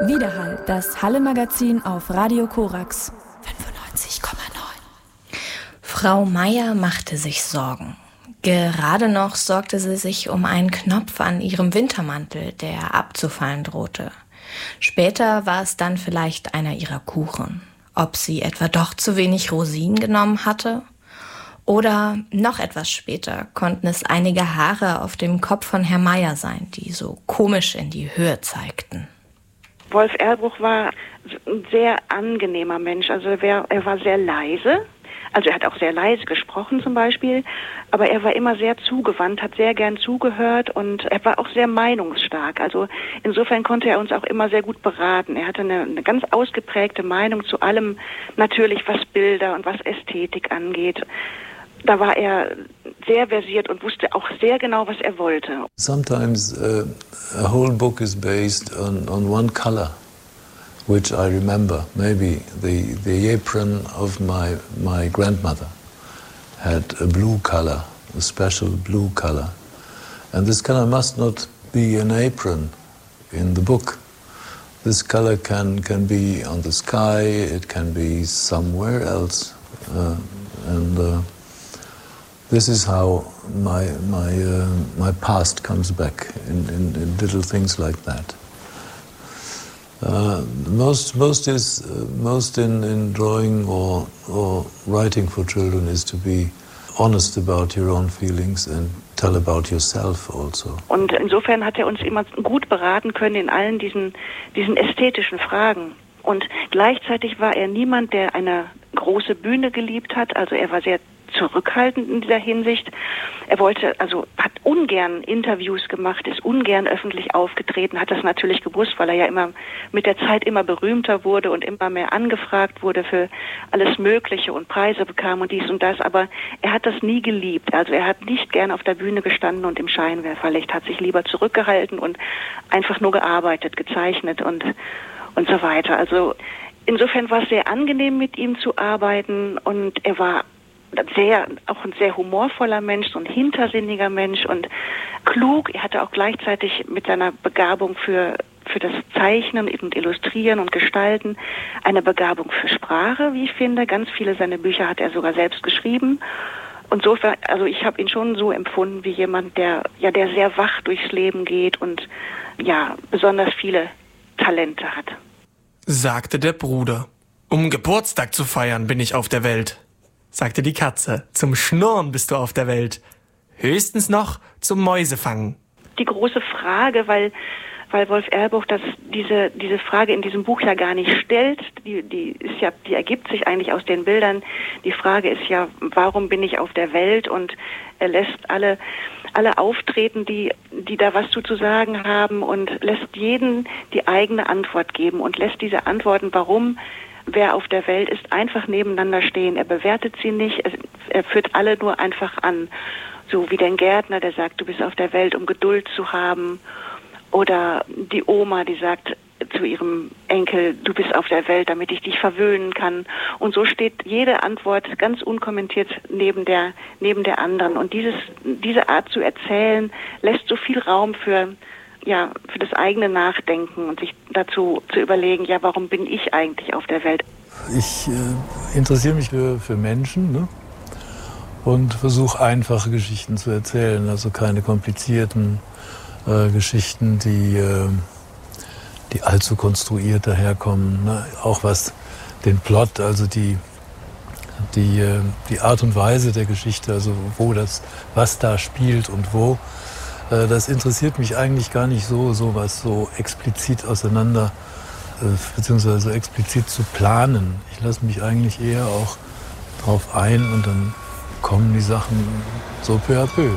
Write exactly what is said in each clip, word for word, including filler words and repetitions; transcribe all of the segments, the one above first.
Widerhall, das Halle-Magazin auf Radio Korax fünfundneunzig Komma neun. Frau Meier machte sich Sorgen. Gerade noch sorgte sie sich um einen Knopf an ihrem Wintermantel, der abzufallen drohte. Später war es dann vielleicht einer ihrer Kuchen. Ob sie etwa doch zu wenig Rosinen genommen hatte? Oder noch etwas später konnten es einige Haare auf dem Kopf von Herrn Meier sein, die so komisch in die Höhe zeigten. Wolf Erlbruch war ein sehr angenehmer Mensch. Also er, er war sehr leise. Also er hat auch sehr leise gesprochen zum Beispiel, aber er war immer sehr zugewandt, hat sehr gern zugehört und er war auch sehr meinungsstark. Also insofern konnte er uns auch immer sehr gut beraten. Er hatte eine, eine ganz ausgeprägte Meinung zu allem, natürlich was Bilder und was Ästhetik angeht. Da war er sehr versiert und wusste auch sehr genau, was er wollte. Sometimes uh, a whole book is based on, on one color. Which I remember. Maybe the, the apron of my, my grandmother had a blue color, a special blue color. And this color must not be an apron in the book. This color can, can be on the sky, it can be somewhere else. Uh, and uh, this is how my, my, uh, my past comes back in, in, in little things like that. Uh, most, most is uh, most in, in drawing or, or writing for children is to be honest about your own feelings and tell about yourself also. Und insofern hat er uns immer gut beraten können in allen diesen, diesen ästhetischen Fragen. Und gleichzeitig war er niemand, der eine große Bühne geliebt hat. Also er war sehr zurückhaltend in dieser Hinsicht. Er wollte, also hat ungern Interviews gemacht, ist ungern öffentlich aufgetreten, hat das natürlich gewusst, weil er ja immer mit der Zeit immer berühmter wurde und immer mehr angefragt wurde für alles Mögliche und Preise bekam und dies und das, aber er hat das nie geliebt. Also er hat nicht gern auf der Bühne gestanden und im Scheinwerferlicht, hat sich lieber zurückgehalten und einfach nur gearbeitet, gezeichnet und, und so weiter. Also insofern war es sehr angenehm, mit ihm zu arbeiten und er war sehr, auch ein sehr humorvoller Mensch, so ein hintersinniger Mensch und klug. Er hatte auch gleichzeitig mit seiner Begabung für, für das Zeichnen und Illustrieren und Gestalten eine Begabung für Sprache, wie ich finde. Ganz viele seiner Bücher hat er sogar selbst geschrieben. Und so, also ich habe ihn schon so empfunden wie jemand, der, ja, der sehr wach durchs Leben geht und, ja, besonders viele Talente hat. Sagte der Bruder. Um Geburtstag zu feiern bin ich auf der Welt. Sagte die Katze, zum Schnurren bist du auf der Welt. Höchstens noch zum Mäusefangen. Die große Frage, weil, weil Wolf Erlbruch das, diese, diese Frage in diesem Buch ja gar nicht stellt, die, die ist ja, die ergibt sich eigentlich aus den Bildern. Die Frage ist ja, warum bin ich auf der Welt? Und er lässt alle, alle auftreten, die, die da was zu sagen haben und lässt jeden die eigene Antwort geben und lässt diese Antworten, warum wer auf der Welt ist, einfach nebeneinander stehen. Er bewertet sie nicht, er führt alle nur einfach an. So wie den Gärtner, der sagt, du bist auf der Welt, um Geduld zu haben. Oder die Oma, die sagt zu ihrem Enkel, du bist auf der Welt, damit ich dich verwöhnen kann. Und so steht jede Antwort ganz unkommentiert neben der, neben der anderen. Und dieses, diese Art zu erzählen, lässt so viel Raum für ja, für das eigene Nachdenken und sich dazu zu überlegen, ja, warum bin ich eigentlich auf der Welt? Ich äh, interessiere mich für, für Menschen, ne? Und versuche einfache Geschichten zu erzählen, also keine komplizierten äh, Geschichten, die, äh, die allzu konstruiert daherkommen. Ne? Auch was den Plot, also die, die, äh, die Art und Weise der Geschichte, also wo das, was da spielt und wo. Das interessiert mich eigentlich gar nicht so, sowas so explizit auseinander, beziehungsweise so explizit zu planen. Ich lasse mich eigentlich eher auch drauf ein und dann kommen die Sachen so peu à peu. Ne?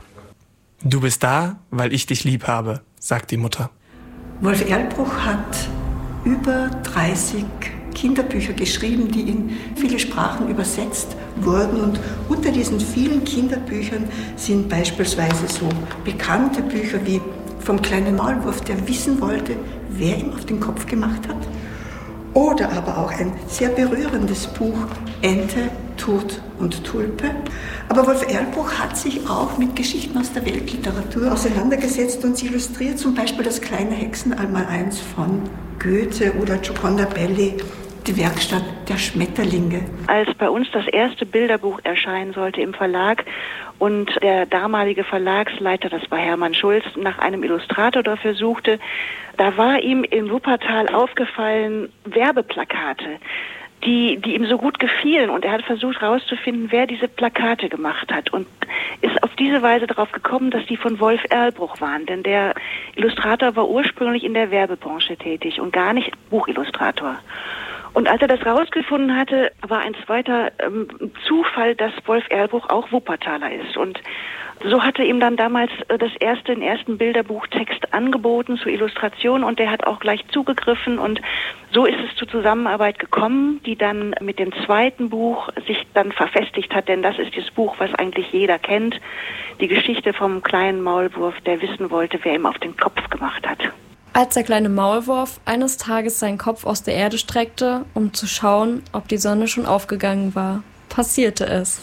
Du bist da, weil ich dich lieb habe, sagt die Mutter. Wolf Erlbruch hat über dreißig Kinderbücher geschrieben, die in viele Sprachen übersetzt wurden. Und unter diesen vielen Kinderbüchern sind beispielsweise so bekannte Bücher wie Vom kleinen Maulwurf, der wissen wollte, wer ihm auf den Kopf gemacht hat. Oder aber auch ein sehr berührendes Buch, Ente, Tod und Tulpe. Aber Wolf Erlbruch hat sich auch mit Geschichten aus der Weltliteratur auseinandergesetzt und sie illustriert zum Beispiel das kleine Hexeneinmaleins von Goethe oder Gioconda Belli, die Werkstatt der Schmetterlinge. Als bei uns das erste Bilderbuch erscheinen sollte im Verlag und der damalige Verlagsleiter, das war Hermann Schulz, nach einem Illustrator dafür suchte, da war ihm in Wuppertal aufgefallen Werbeplakate, die, die ihm so gut gefielen, und er hat versucht herauszufinden, wer diese Plakate gemacht hat, und ist auf diese Weise darauf gekommen, dass die von Wolf Erlbruch waren, denn der Illustrator war ursprünglich in der Werbebranche tätig und gar nicht Buchillustrator. Und als er das rausgefunden hatte, war ein zweiter ähm, Zufall, dass Wolf Erlbruch auch Wuppertaler ist. Und so hatte ihm dann damals äh, das erste, den ersten Bilderbuchtext angeboten zur Illustration, und der hat auch gleich zugegriffen, und so ist es zur Zusammenarbeit gekommen, die dann mit dem zweiten Buch sich dann verfestigt hat, denn das ist das Buch, was eigentlich jeder kennt, die Geschichte vom kleinen Maulwurf, der wissen wollte, wer ihm auf den Kopf gemacht hat. Als der kleine Maulwurf eines Tages seinen Kopf aus der Erde streckte, um zu schauen, ob die Sonne schon aufgegangen war, passierte es.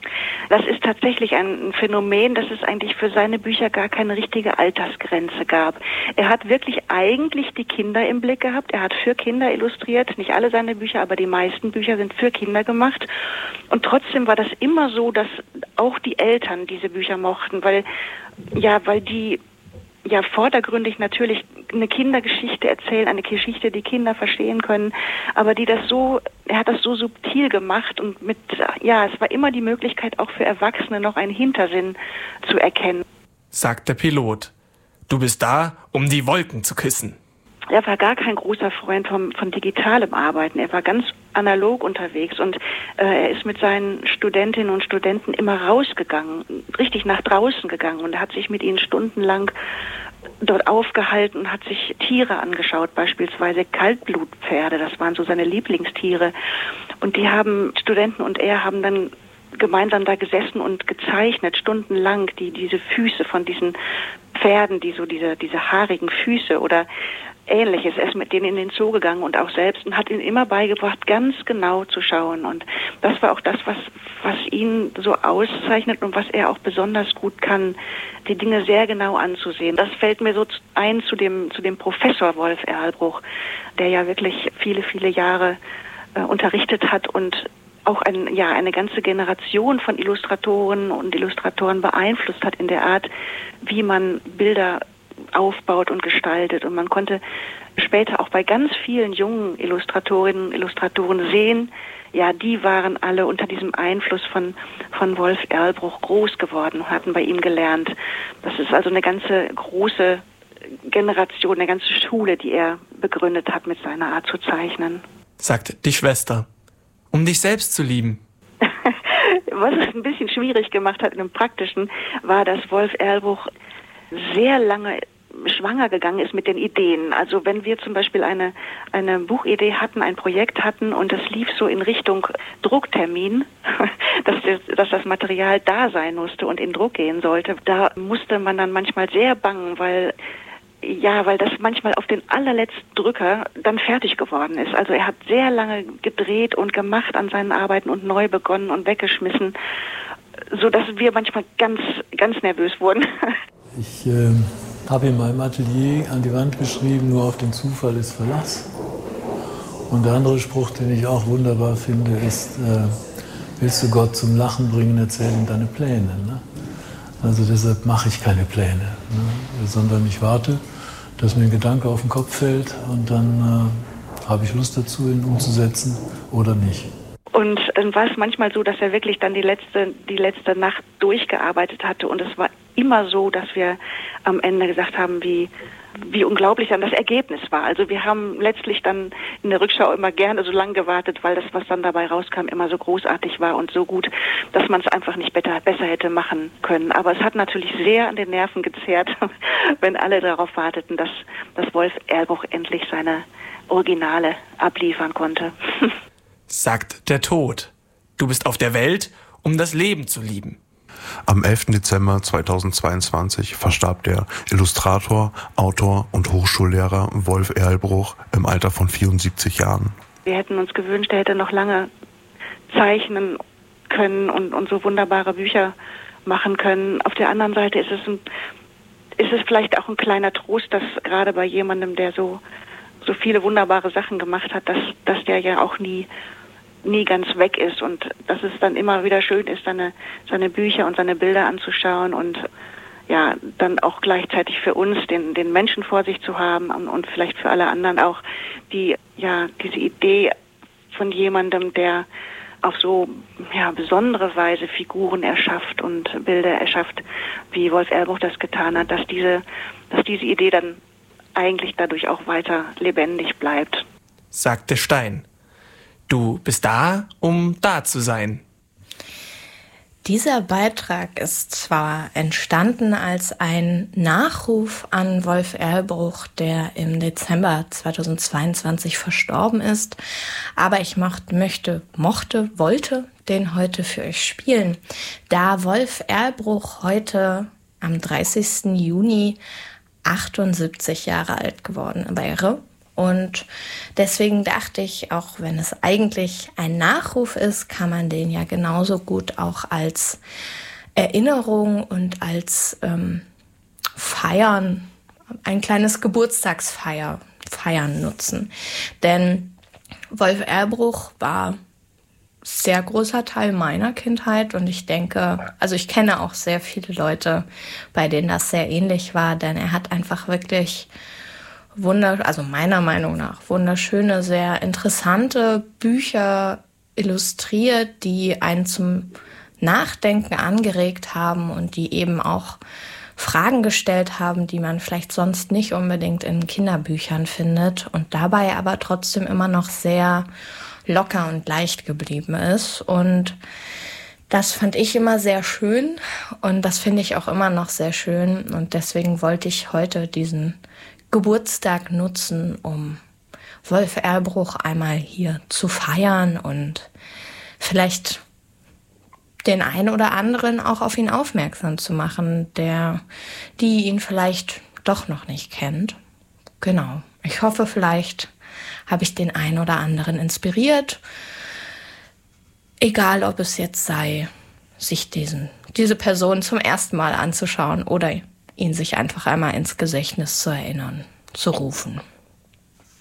Das ist tatsächlich ein Phänomen, dass es eigentlich für seine Bücher gar keine richtige Altersgrenze gab. Er hat wirklich eigentlich die Kinder im Blick gehabt. Er hat für Kinder illustriert, nicht alle seine Bücher, aber die meisten Bücher sind für Kinder gemacht. Und trotzdem war das immer so, dass auch die Eltern diese Bücher mochten, weil, ja, weil die ja vordergründig natürlich eine Kindergeschichte erzählen, eine Geschichte, die Kinder verstehen können, aber die das so, er hat das so subtil gemacht, und mit, ja, es war immer die Möglichkeit auch für Erwachsene noch einen Hintersinn zu erkennen. Sagt der Pilot. Du bist da, um die Wolken zu küssen. Er war gar kein großer Freund vom, von digitalem Arbeiten. Er war ganz analog unterwegs, und äh, er ist mit seinen Studentinnen und Studenten immer rausgegangen, richtig nach draußen gegangen, und er hat sich mit ihnen stundenlang dort aufgehalten und hat sich Tiere angeschaut, beispielsweise Kaltblutpferde, das waren so seine Lieblingstiere. Und die haben, Studenten und er haben dann gemeinsam da gesessen und gezeichnet, stundenlang, die diese Füße von diesen Pferden, die so diese, diese haarigen Füße oder Ähnliches. Er ist mit denen in den Zoo gegangen und auch selbst und hat ihnen immer beigebracht, ganz genau zu schauen. Und das war auch das, was, was ihn so auszeichnet und was er auch besonders gut kann, die Dinge sehr genau anzusehen. Das fällt mir so ein zu dem, zu dem Professor Wolf Erlbruch, der ja wirklich viele, viele Jahre äh, unterrichtet hat und auch ein, ja, eine ganze Generation von Illustratoren und Illustratoren beeinflusst hat in der Art, wie man Bilder aufbaut und gestaltet. Und man konnte später auch bei ganz vielen jungen Illustratorinnen und Illustratoren sehen, ja, die waren alle unter diesem Einfluss von, von Wolf Erlbruch groß geworden und hatten bei ihm gelernt. Das ist also eine ganze große Generation, eine ganze Schule, die er begründet hat mit seiner Art zu zeichnen. Sagt die Schwester. Um dich selbst zu lieben. Was es ein bisschen schwierig gemacht hat in dem Praktischen, war, dass Wolf Erlbruch sehr lange schwanger gegangen ist mit den Ideen. Also wenn wir zum Beispiel eine, eine Buchidee hatten, ein Projekt hatten und es lief so in Richtung Drucktermin, dass, das, dass das Material da sein musste und in Druck gehen sollte, da musste man dann manchmal sehr bangen, weil Ja, weil das manchmal auf den allerletzten Drücker dann fertig geworden ist. Also er hat sehr lange gedreht und gemacht an seinen Arbeiten und neu begonnen und weggeschmissen, sodass wir manchmal ganz, ganz nervös wurden. Ich äh, habe in meinem Atelier an die Wand geschrieben, nur auf den Zufall ist Verlass. Und der andere Spruch, den ich auch wunderbar finde, ist, äh, willst du Gott zum Lachen bringen, erzähl ihm deine Pläne. Ne? Also deshalb mache ich keine Pläne, ne? Sondern ich warte, dass mir ein Gedanke auf den Kopf fällt und dann äh, habe ich Lust dazu, ihn umzusetzen oder nicht. Und dann war es manchmal so, dass er wirklich dann die letzte, die letzte Nacht durchgearbeitet hatte, und es war immer so, dass wir am Ende gesagt haben, wie, wie unglaublich dann das Ergebnis war. Also wir haben letztlich dann in der Rückschau immer gerne so lange gewartet, weil das, was dann dabei rauskam, immer so großartig war und so gut, dass man es einfach nicht besser, besser hätte machen können. Aber es hat natürlich sehr an den Nerven gezerrt, wenn alle darauf warteten, dass, dass Wolf Erlbruch endlich seine Originale abliefern konnte. Sagt der Tod. Du bist auf der Welt, um das Leben zu lieben. Am elften Dezember zweitausendzweiundzwanzig verstarb der Illustrator, Autor und Hochschullehrer Wolf Erlbruch im Alter von vierundsiebzig Jahren. Wir hätten uns gewünscht, er hätte noch lange zeichnen können und, und so wunderbare Bücher machen können. Auf der anderen Seite ist es, ein, ist es vielleicht auch ein kleiner Trost, dass gerade bei jemandem, der so so viele wunderbare Sachen gemacht hat, dass, dass der ja auch nie, nie ganz weg ist und dass es dann immer wieder schön ist, seine, seine Bücher und seine Bilder anzuschauen und ja, dann auch gleichzeitig für uns den, den Menschen vor sich zu haben und, und vielleicht für alle anderen auch die, ja, diese Idee von jemandem, der auf so, ja, besondere Weise Figuren erschafft und Bilder erschafft, wie Wolf Erlbruch das getan hat, dass diese, dass diese Idee dann eigentlich dadurch auch weiter lebendig bleibt. Sagte Stein. Du bist da, um da zu sein. Dieser Beitrag ist zwar entstanden als ein Nachruf an Wolf Erlbruch, der im Dezember zweitausendzweiundzwanzig verstorben ist, aber ich mocht, möchte, mochte, wollte den heute für euch spielen, da Wolf Erlbruch heute am dreißigsten Juni achtundsiebzig Jahre alt geworden wäre. Und deswegen dachte ich, auch wenn es eigentlich ein Nachruf ist, kann man den ja genauso gut auch als Erinnerung und als ähm, Feiern, ein kleines Geburtstagsfeier, Feiern nutzen. Denn Wolf Erlbruch war sehr großer Teil meiner Kindheit und ich denke, also ich kenne auch sehr viele Leute, bei denen das sehr ähnlich war, denn er hat einfach wirklich Wunder, also meiner Meinung nach wunderschöne, sehr interessante Bücher illustriert, die einen zum Nachdenken angeregt haben und die eben auch Fragen gestellt haben, die man vielleicht sonst nicht unbedingt in Kinderbüchern findet und dabei aber trotzdem immer noch sehr locker und leicht geblieben ist. Und das fand ich immer sehr schön und das finde ich auch immer noch sehr schön und deswegen wollte ich heute diesen Geburtstag nutzen, um Wolf Erlbruch einmal hier zu feiern und vielleicht den einen oder anderen auch auf ihn aufmerksam zu machen, der, die ihn vielleicht doch noch nicht kennt. Genau. Ich hoffe, vielleicht habe ich den einen oder anderen inspiriert. Egal, ob es jetzt sei, sich diesen, diese Person zum ersten Mal anzuschauen oder ihn sich einfach einmal ins Gedächtnis zu erinnern, zu rufen.